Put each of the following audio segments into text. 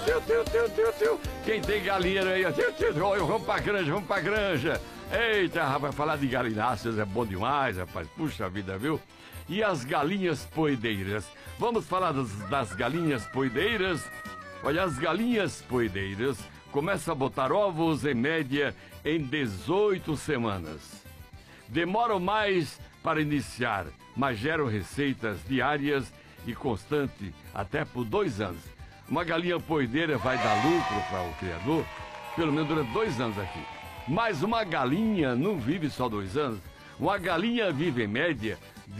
Quem tem galinheiro aí, ó, vamos pra granja, vamos pra granja. Eita, rapaz, falar de galináceas é bom demais, rapaz. Puxa vida, viu? E as galinhas poedeiras? Vamos falar das galinhas poedeiras? Olha, as galinhas poedeiras começam a botar ovos em média em 18 semanas. Demoram mais para iniciar, mas geram receitas diárias e constantes até por 2 anos. Uma galinha poedeira vai dar lucro para o criador pelo menos durante 2 anos aqui. Mas uma galinha não vive só 2 anos. Uma galinha vive em média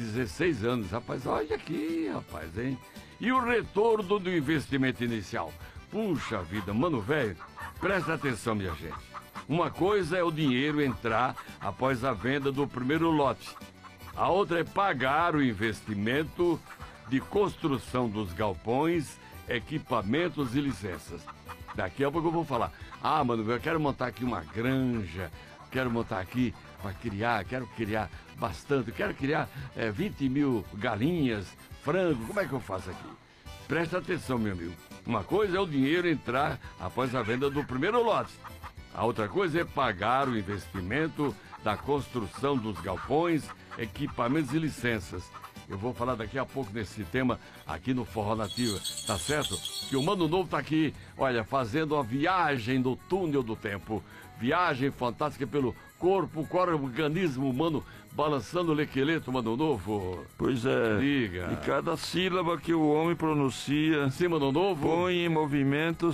16 anos. Rapaz, olha aqui, rapaz, hein? E o retorno do investimento inicial? Puxa vida, mano velho, presta atenção, minha gente. Uma coisa é o dinheiro entrar após a venda do primeiro lote. A outra é pagar o investimento de construção dos galpões, equipamentos e licenças. Daqui a pouco eu vou falar. Ah, mano, eu quero montar aqui uma granja, quero montar aqui para criar, quero criar bastante, quero criar 20 mil galinhas, frango, como é que eu faço aqui? Presta atenção, meu amigo. Uma coisa é o dinheiro entrar após a venda do primeiro lote. A outra coisa é pagar o investimento da construção dos galpões, equipamentos e licenças. Eu vou falar daqui a pouco nesse tema aqui no Forró Nativa, tá certo? Que o Mano Novo tá aqui, olha, fazendo uma viagem no túnel do tempo. Viagem fantástica pelo corpo, organismo humano, balançando o lequeleto, Mano Novo. Pois é. Diga. E cada sílaba que o homem pronuncia, sim, Mano Novo, põe em movimento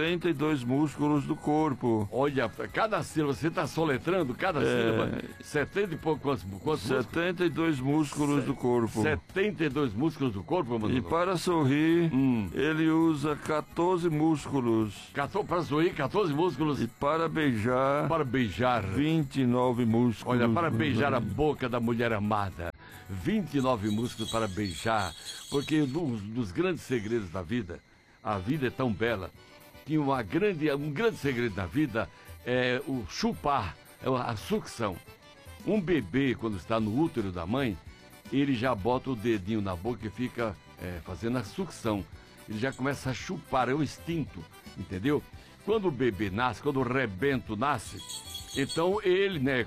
72 músculos do corpo. Olha, cada sílaba, você tá soletrando cada sílaba, 70 e pouco, quantos 72 músculos do corpo. 72 músculos do corpo, Mano Novo. E para sorrir, ele usa 14 músculos. Para sorrir, 14 músculos. E para beijar, 29 músculos. Olha, para beijar a boca da mulher amada, 29 músculos para beijar, porque um dos grandes segredos da vida, a vida é tão bela, que um grande segredo da vida é o chupar, é a sucção. Um bebê, quando está no útero da mãe, ele já bota o dedinho na boca e fica fazendo a sucção. Ele já começa a chupar, é o instinto, entendeu? Quando o bebê nasce, quando o rebento nasce, então ele, né,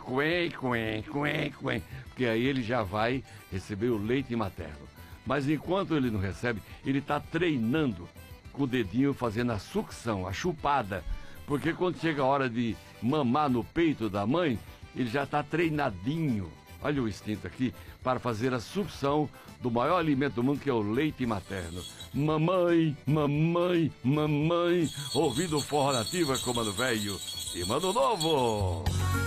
porque aí ele já vai receber o leite materno. Mas enquanto ele não recebe, ele está treinando com o dedinho, fazendo a sucção, a chupada. Porque quando chega a hora de mamar no peito da mãe, ele já está treinadinho. Olha o instinto aqui, para fazer a sucção do maior alimento do mundo, que é o leite materno. Mamãe, mamãe, mamãe, ouvindo o Forró Nativa com Mano Velho e Mano Novo.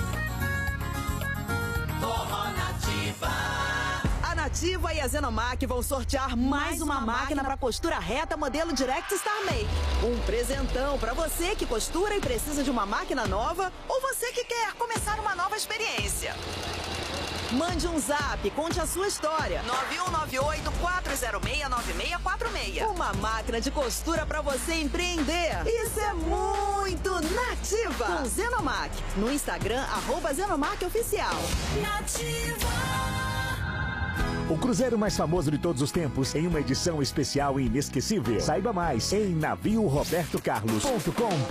Forró Nativa. A Nativa e a Zenomac vão sortear mais uma máquina para costura reta modelo Direct Star Make. Um presentão para você que costura e precisa de uma máquina nova, ou você que quer começar uma nova experiência. Mande um zap, conte a sua história. 9198-406-9646. Uma máquina de costura pra você empreender. Isso é muito Nativa. Com Zenomac. No Instagram, @ZenoMacOficial. Nativa. O cruzeiro mais famoso de todos os tempos em uma edição especial e inesquecível. Saiba mais em naviorobertocarlos.com.br.